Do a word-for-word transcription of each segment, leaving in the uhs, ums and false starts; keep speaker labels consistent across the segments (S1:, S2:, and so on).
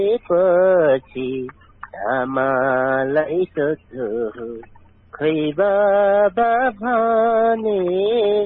S1: पछि आमालाई सोध्छु खै बाबा भनेर।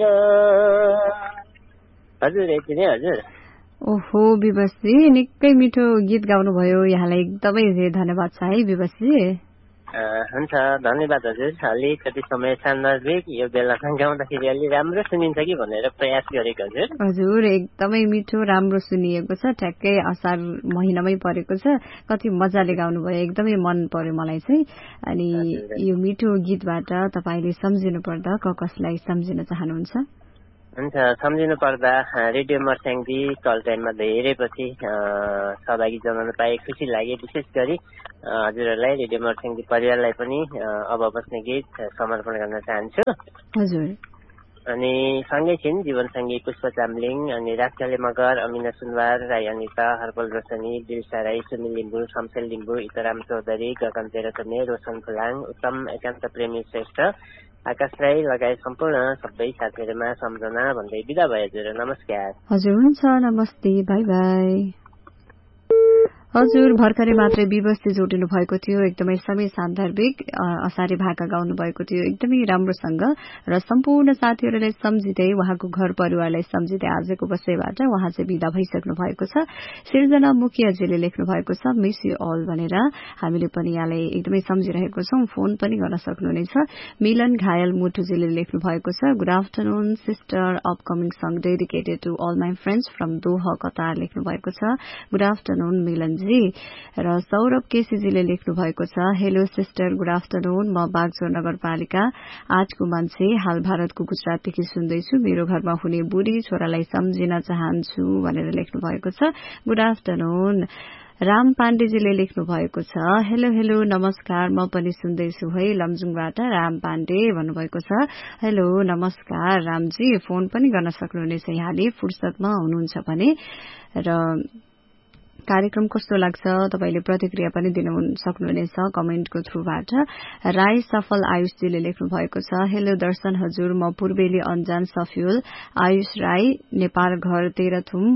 S1: हजुर यति नै हजुर।
S2: ओहो विवशजी निकै मिठो गीत गाउनुभयो, यहाँलाई एकदमै धेरै धन्यवाद छ है विवशजी।
S1: हुन्छ धन्यवाद हजुर। अलिकति समय सान्दर्भिक यो बेलामा गाउँदाखेरि अलि राम्रो सुनिन्छ कि भनेर प्रयास गरेको हजुर।
S2: हजुर एकदमै मिठो राम्रो सुनिएको छ, ठ्याक्कै असार महिनामै परेको छ, कति मजाले गाउनुभयो, एकदमै मन पर्यो मलाई चाहिँ। अनि यो मिठो गीतबाट तपाईँले सम्झिनु पर्दा क कसलाई सम्झिन चाहनुहुन्छ?
S1: हुन्छ सम्झिनु पर्दा रेडियो मर्स्याङदी कल टाइममा धेरै पछि सहभागी जनाउन पाए खुसी लागे। विशेष गरी हजुरहरूलाई रेडियो मर्स्याङदी परिवारलाई पनि अब बस्ने गीत समर्पण गर्न चाहन्छु।
S2: हजुर।
S1: अनि सँगै छिन् जीवनसँगै पुष्प चामलिङ, अनि राक्षले मगर, अमिना सुनवार, राई अनिता, हर्बल रोशनी, दिलसा राई, सुनिल लिम्बू, शमशेल लिम्बू, इतराम चौधरी, गगन तेह्रथुमे, रोशन फुलाङ, उत्तम एकान्त प्रेमी श्रेष्ठ, आकाश राई लगायत सम्पूर्ण सबै साथीहरूमा सम्झना भन्दै बिदा भयो हजुर। नमस्कार।
S2: हजुर हुन्छ नमस्ते बाई बाई। हजुर भर्खरै मात्रै विवशजी जोडिनु भएको थियो, एकदमै समय सान्दर्भिक असारे भाका गाउनु भएको थियो एकदमै राम्रोसँग र सम्पूर्ण साथीहरूलाई सम्झिँदै उहाँको घर परिवारलाई सम्झिँदै आजको बसाइबाट उहाँ चाहिँ विदा भइसक्नु भएको छ। सिर्जना मुखियाजीले लेख्नु भएको छ मिस यु अल भनेर, हामीले पनि यहाँलाई एकदमै सम्झिरहेको छौं, फोन पनि गर्न सक्नुहुनेछ। मिलन घायल मुटुजीले लेख्नु भएको छ good afternoon sister, upcoming song dedicated to all my friends from Doha Qatar लेख्नु भएको छ। गुड आफ्टरनुन मिलन र सौरभ केसीजीले लेख्नु भएको छ हेलो सिस्टर गुड आफ्टरनुन, म बागचोर नगरपालिका आजको मान्छे, हाल भारतको गुजरातदेखि सुन्दैछु, मेरो घरमा हुने बुढी छोरालाई सम्झिन चाहन्छु भनेर लेख्नु भएको छ। Good afternoon. राम पाण्डेजीले लेख्नु भएको छ हेलो हेलो नमस्कार, म पनि सुन्दैछु है लमजुङबाट, राम पाण्डे भन्नुभएको छ। हेलो नमस्कार रामजी, फोन पनि गर्न सक्नुहुनेछ यहाँले फुर्सदमा हुनुहुन्छ भने। र कार्यक्रम कस्तो लाग्छ तपाईले प्रतिक्रिया पनि दिन सक्नुहुनेछ कमेन्टको थ्रुबाट। राई सफल आयुषजीले लेख्नु भएको छ हेलो दर्शन हजुर, म पूर्वेली अन्जान सफ्युल आयुष राई, नेपाल घर तेह्रथुम,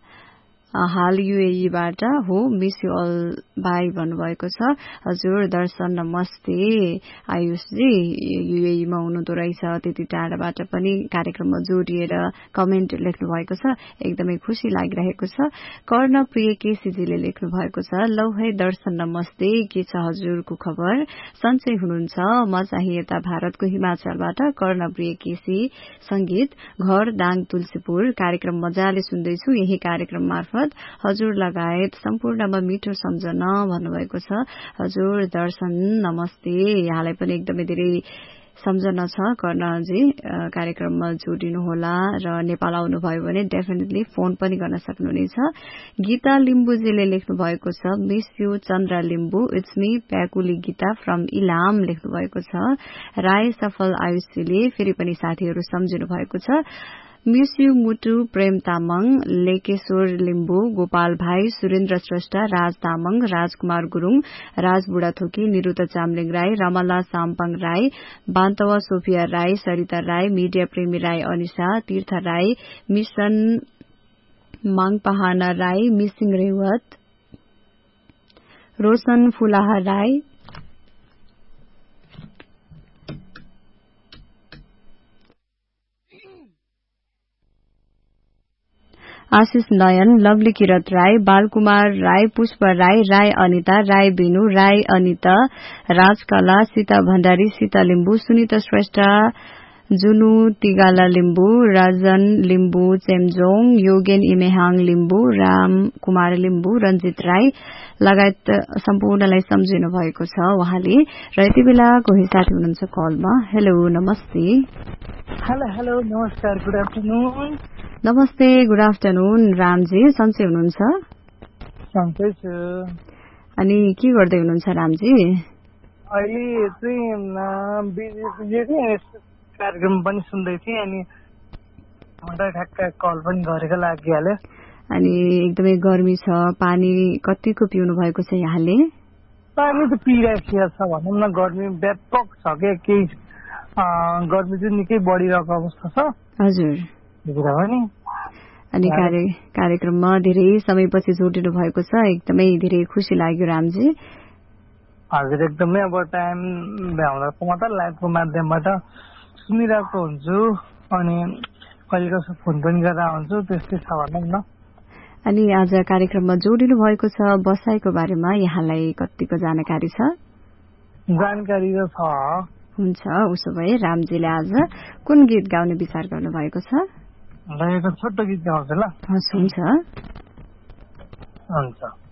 S2: हाल युएईबाट हो, मिस यु अल बाई भन्नुभएको छ। हजुर दर्शन नमस्ते, आयुषजी युएईमा हुनुहुँदो रहेछ, त्यति टाढाबाट पनि कार्यक्रममा जोडिएर कमेन्ट लेख्नु भएको छ, एकदमै खुसी लागिरहेको छ। कर्ण प्रिय केसीजीले लेख्नु भएको छ लौ है दर्शन नमस्ते, के छ हजुरको खबर, सन्चै हुनुहुन्छ, म चाहिँ यता भारतको हिमाचलबाट कर्ण प्रिय केसी, संगीत घर दाङ तुलसीपुर, कार्यक्रम मजाले सुन्दैछु, यही कार्यक्रम मार्फत हजुर लगायत सम्पूर्णमा मिठो सम्झना भन्नुभएको छ। हजुर दर्शन नमस्ते, यहाँलाई पनि एकदमै धेरै सम्झना छ कर्णजी, कार्यक्रममा जोडिनुहोला र नेपाल आउनुभयो भने डेफिनेटली फोन पनि गर्न सक्नुहुनेछ। गीता लिम्बुजीले लेख्नु भएको छ miss you Chandra Limbu, it's me Pyakuli Gita from Ilam लेख्नु भएको छ। राय सफल आयुषजीले फेरि पनि साथीहरू सम्झिनु भएको छ मिस यु मुटु प्रेम तामाङ, लेकेश्वर लिम्बू, गोपाल भाइ, सुरेन्द्र श्रेष्ठ, राज तामाङ, राजकुमार गुरूङ, राज बुढाथोकी, निरुता चामलिङ राई, रमला साम्पाङ राई, बान्तवा सोफिया राई, सरिता राई, मिडिया प्रेमी राई अनिशा, तीर्थ राई, मिशन माङपहाना राई, मिसिङ रेवत, रोशन फुलाहा राई, आशिष नयन, लवली किरत राई, बालकुमार राई, पुष्प राई, राई अनिता, राई बिनु, राई अनिता, राजकला, सीता भण्डारी, सीता लिम्बू, सुनिता श्रेष्ठ, जुनु तिगाला लिम्बू, राजन लिम्बू चेम्जोङ, योगेन इमेहाङ लिम्बू, राम कुमार लिम्बू, रञ्जित राई लगायत सम्पूर्णलाई सम्झिनु भएको छ उहाँले। र यति बेला कोही साथी हुनुहुन्छ कलमा। हेलो नमस्ते।
S3: हेलो हेलो नमस्कार, गुड आफ्टरनुन।
S2: नमस्ते गुड आफ्टरनुन रामजी, सन्चै हुनुहुन्छ?
S3: सन्चै छु।
S2: अनि के गर्दै हुनुहुन्छ रामजी?
S3: अहिले चाहिँ कार्यक्रम पनि सुन्दै थिएँ, अनि ठ्याक्क कल पनि गरेको लागिहाल्यो।
S2: अनि एकदमै गर्मी छ, पानी कतिको पिउनु भएको छ यहाँले?
S3: पानी त पिइरहेको छ भनौँ न, गर्मी व्यापक छ क्या, केही गर्मी चाहिँ निकै बढिरहेको अवस्था छ।
S2: हजुर
S3: पनि
S2: अनि कार्यक्रममा धेरै समयपछि जोडिनु भएको छ, एकदमै धेरै खुसी लाग्यो रामजी।
S3: हजुर एकदमै अब टाइम भ्याउँदा मात्र लाइभको माध्यमबाट सुनिरहेको हुन्छु अनि कहिले कसो फोन पनि गरेर हुन्छु, त्यस्तै छ भनौँ न।
S2: अनि आज कार्यक्रममा जोडिनु भएको छ, बसाइको बारेमा यहाँलाई कतिको जानकारी छ?
S3: जानकारी त छ।
S2: हुन्छ, उसो भए रामजीले आज कुन गीत गाउने विचार गर्नु भएको छ?
S3: छोटो गीत गाउँछु ल।
S2: हस्, हुन्छ
S3: हुन्छ।